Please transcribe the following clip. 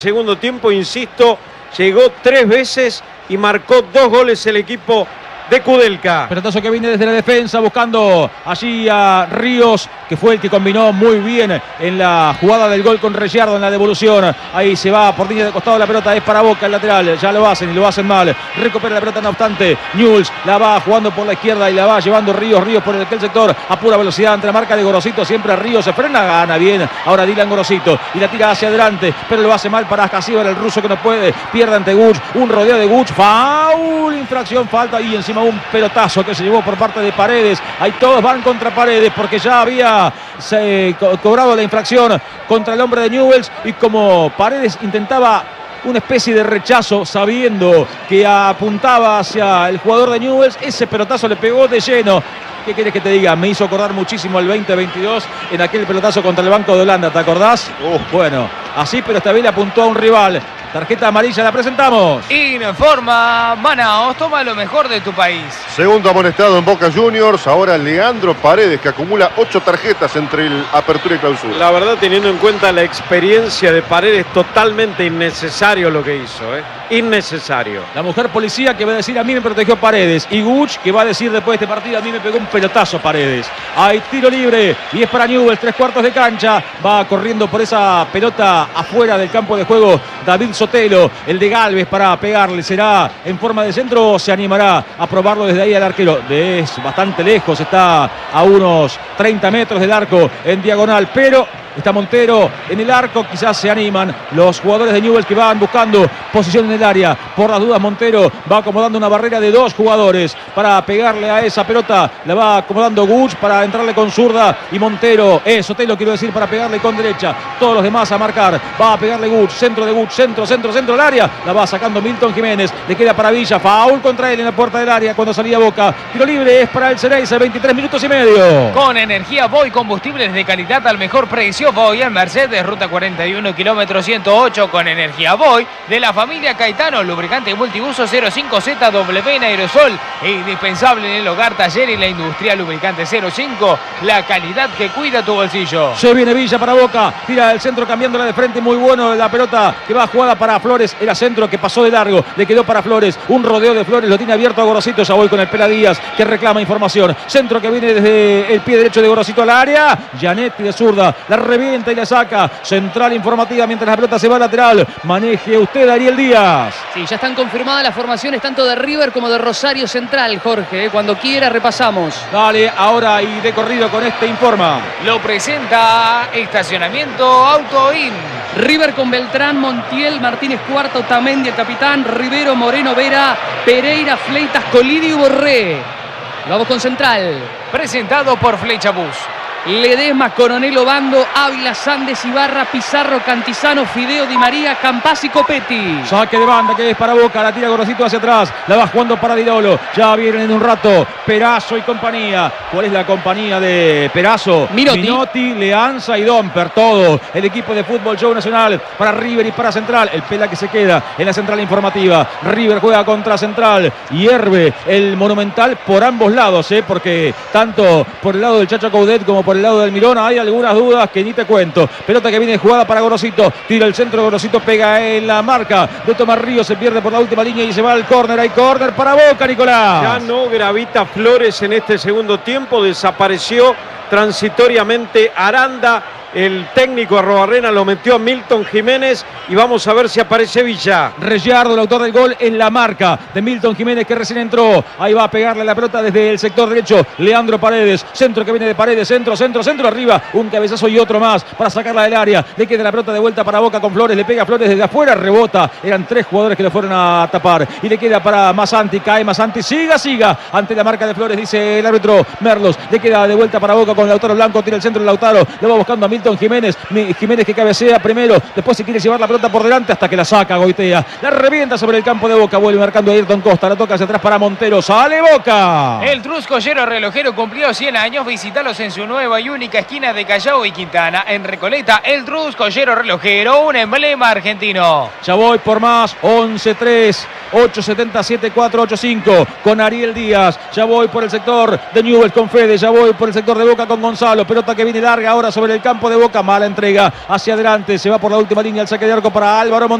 Segundo tiempo, insisto, llegó 3 veces y marcó 2 goles el equipo de Kudelka. Pelotazo que viene desde la defensa buscando allí a Ríos, que fue el que combinó muy bien en la jugada del gol con Reyardo en la devolución. Ahí se va por línea de costado la pelota, es para Boca el lateral. Ya lo hacen y lo hacen mal. Recupera la pelota, no obstante. Newell's la va jugando por la izquierda y la va llevando Ríos por aquel sector a pura velocidad ante la marca de Gorosito. Siempre Ríos se frena, gana bien. Ahora Dylan Gorosito y la tira hacia adelante, pero lo hace mal para Ascasíbar, el ruso que no puede. Pierde ante Guch, un rodeo de Guch. Foul, infracción, falta y encima un pelotazo que se llevó por parte de Paredes. Ahí todos van contra Paredes porque ya había cobrado la infracción contra el hombre de Newell's, y como Paredes intentaba una especie de rechazo sabiendo que apuntaba hacia el jugador de Newell's, ese pelotazo le pegó de lleno. ¿Qué querés que te diga? Me hizo acordar muchísimo al 2022 en aquel pelotazo contra el Banco de Holanda, ¿te acordás? Bueno, así, pero esta vez le apuntó a un rival. Tarjeta amarilla, la presentamos. Informa Manaos, toma lo mejor de tu país. Segundo amonestado en Boca Juniors, ahora Leandro Paredes, que acumula 8 tarjetas entre el apertura y clausura. La verdad, teniendo en cuenta la experiencia de Paredes, totalmente innecesario lo que hizo, innecesario. La mujer policía que va a decir: a mí me protegió Paredes. Y Guch que va a decir después de este partido: a mí me pegó un pelotazo Paredes. Hay tiro libre y es para Newell's, 3/4 de cancha. Va corriendo por esa pelota afuera del campo de juego David Sotelo, el de Galvez, para pegarle. Será en forma de centro o se animará a probarlo desde ahí al arquero. Es bastante lejos, está a unos 30 metros del arco en diagonal, pero está Montero en el arco, quizás se animan los jugadores de Newell's que van buscando posición en el área. Por las dudas, Montero va acomodando una barrera de 2 jugadores para pegarle a esa pelota. La va acomodando Guch para entrarle con zurda y Montero, Sotelo quiero decir, para pegarle con derecha. Todos los demás a marcar. Va a pegarle Guch, centro de Guch, centro al área. La va sacando Milton Jiménez, le queda para Villa. Foul contra él en la puerta del área cuando salía Boca. Tiro libre es para el Xereyza, 23 minutos y medio. Con Energía Voy, combustibles de calidad al mejor precio. Voy en Mercedes, ruta 41, kilómetro 108, con Energía Voy, de la familia Caetano, lubricante multiuso 05ZW en aerosol, indispensable en el hogar, taller y la industria. Lubricante 05, la calidad que cuida tu bolsillo. Se viene Villa para Boca, tira el centro cambiándola de frente, muy bueno la pelota que va jugada para Flores, era centro que pasó de largo, le quedó para Flores, un rodeo de Flores, lo tiene abierto a Gorosito. Ya voy con el Pela Díaz que reclama información, centro que viene desde el pie derecho de Gorosito al área, Gianetti de zurda, la revienta y la saca. Central informativa mientras la pelota se va lateral. Maneje usted, Ariel Díaz. Sí, ya están confirmadas las formaciones tanto de River como de Rosario Central, Jorge. Cuando quiera repasamos. Dale, ahora y de corrido con este informa. Lo presenta Estacionamiento Autoin. River con Beltrán, Montiel, Martínez Cuarta, Otamendi el capitán, Rivero, Moreno, Vera, Pereira, Fleitas, Colidio y Borré. Vamos con Central. Presentado por Flecha Bus. Ledesma, Coronel Obando, Ávila, Sandes, Ibarra, Pizarro, Cantizano, Fideo, Di María, Campazzi, Copetti. Saque de banda que es para Boca, la tira Gorosito hacia atrás, la va jugando para Dirolo. Ya vienen en un rato Perazo y compañía. ¿Cuál es la compañía de Perazo? Minotti, Leanza y Domper, todo el equipo de fútbol show nacional para River y para Central. El Pela que se queda en la central informativa. River juega contra Central, hierve el Monumental por ambos lados, porque tanto por el lado del Chacho Coudet como por el lado del Mirón hay algunas dudas que ni te cuento. Pelota que viene jugada para Gorosito, tira el centro, Gorosito pega en la marca de Tomás Ríos, se pierde por la última línea y se va al córner. Hay córner para Boca, Nicolás. Ya no gravita Flores en este segundo tiempo, desapareció transitoriamente Aranda. El técnico Arrobarrena lo metió a Milton Jiménez y vamos a ver si aparece Villa. Reyardo, el autor del gol, en la marca de Milton Jiménez que recién entró. Ahí va a pegarle la pelota desde el sector derecho. Leandro Paredes, centro que viene de Paredes, centro, arriba. Un cabezazo y otro más para sacarla del área. Le queda la pelota de vuelta para Boca con Flores. Le pega Flores desde afuera, rebota. Eran 3 jugadores que lo fueron a tapar. Y le queda para Masanti, cae Masanti. Siga. Ante la marca de Flores, dice el árbitro Merlos. Le queda de vuelta para Boca con Lautaro Blanco. Tira el centro de Lautaro. Le va buscando a Milton Jiménez que cabecea primero, después se quiere llevar la pelota por delante hasta que la saca Goitea, la revienta sobre el campo de Boca, vuelve marcando a Ayrton Costa, la toca hacia atrás para Montero, sale Boca. El Truscollero Relojero cumplió 100 años, visítalos en su nueva y única esquina de Callao y Quintana, en Recoleta. El Truscollero Relojero, un emblema argentino. Ya voy por más, 11-3, 870-7485 con Ariel Díaz, ya voy por el sector de Newell's con Fede, ya voy por el sector de Boca con Gonzalo, pelota que viene larga ahora sobre el campo de Boca. Mala entrega hacia adelante. Se va por la última línea el saque de arco para Álvaro Montiel.